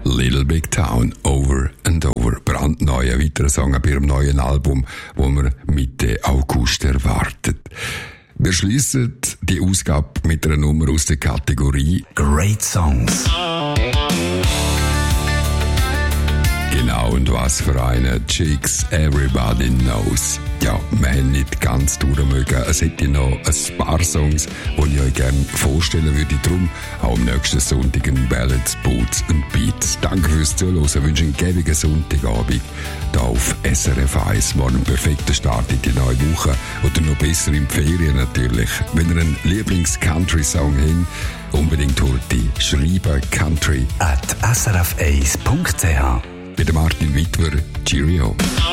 Little Big Town, Over and Over. Brandneu, ein weiterer Song bei ihrem neuen Album, wo man Mitte August erwartet. Wir schließen die Ausgabe mit einer Nummer aus der Kategorie Great Songs. Genau, und was für eine Chicks Everybody Knows. Ja, wir haben nicht ganz durchmögen. Es hätte noch ein paar Songs, die ich euch gerne vorstellen würde. Darum auch am nächsten Sonntag ein Ballads, Boots and Beats. Danke fürs Zuhören. Ich wünsche einen gäbigen Sonntagabend hier auf SRF 1. Morgen ein perfekter Start in die neue Woche. Oder noch besser in die Ferien natürlich. Wenn ihr einen Lieblings-Country-Song habt, unbedingt heute schreiben country@srf1.ch. Mit Martin Wittwer. Cheerio.